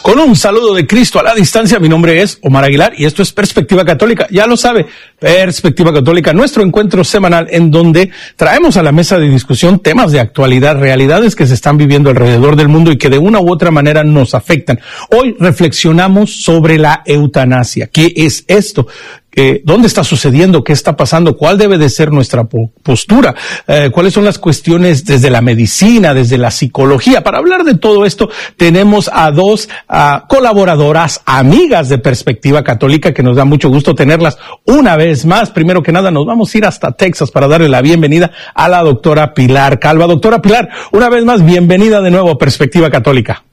Con un saludo de Cristo a la distancia, mi nombre es Omar Aguilar y esto es Perspectiva Católica. Ya lo sabe, Perspectiva Católica, nuestro encuentro semanal en donde traemos a la mesa de discusión temas de actualidad, realidades que se están viviendo alrededor del mundo y que de una u otra manera nos afectan. Hoy reflexionamos sobre la eutanasia. ¿Qué es esto? ¿Dónde está sucediendo? ¿Qué está pasando? ¿Cuál debe de ser nuestra postura? ¿Cuáles son las cuestiones desde la medicina, desde la psicología? Para hablar de todo esto, tenemos a dos colaboradoras, amigas de Perspectiva Católica, que nos da mucho gusto tenerlas una vez más. Primero que nada, nos vamos a ir hasta Texas para darle la bienvenida a la doctora Pilar Calva. Doctora Pilar, una vez más, bienvenida de nuevo a Perspectiva Católica.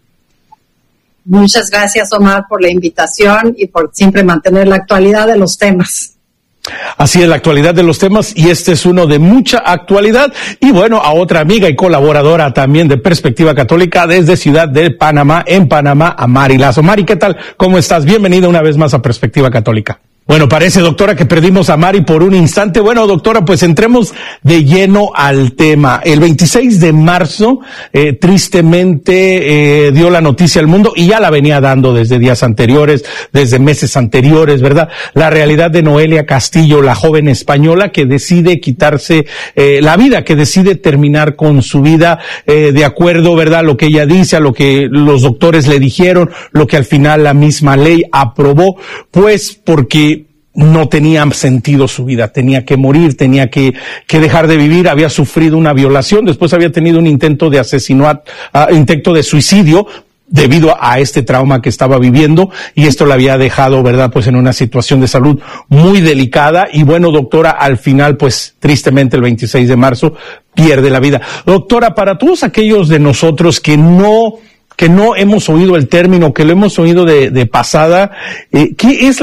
Muchas gracias, Omar, por la invitación y por siempre mantener la actualidad de los temas. Así es, la actualidad de los temas, y este es uno de mucha actualidad. Y bueno, a otra amiga y colaboradora también de Perspectiva Católica desde Ciudad de Panamá, en Panamá, a Mari Lazo. Mari, ¿qué tal? ¿Cómo estás? Bienvenida una vez más a Perspectiva Católica. Bueno, parece, doctora, que perdimos a Mari por un instante. Bueno, doctora, pues entremos de lleno al tema. El 26 de marzo, tristemente, dio la noticia al mundo, y ya la venía dando desde días anteriores, desde meses anteriores, ¿verdad? La realidad de Noelia Castillo, la joven española que decide quitarse la vida, que decide terminar con su vida, de acuerdo, ¿verdad? Lo que ella dice, a lo que los doctores le dijeron, lo que al final la misma ley aprobó, pues porque no tenía sentido su vida, tenía que morir, tenía que dejar de vivir, había sufrido una violación, después había tenido un intento de asesinato, intento de suicidio, debido a este trauma que estaba viviendo, y esto la había dejado, ¿verdad?, pues en una situación de salud muy delicada. Y bueno, doctora, al final, pues tristemente el 26 de marzo pierde la vida. Doctora, para todos aquellos de nosotros que no hemos oído el término, que lo hemos oído de pasada, ¿qué es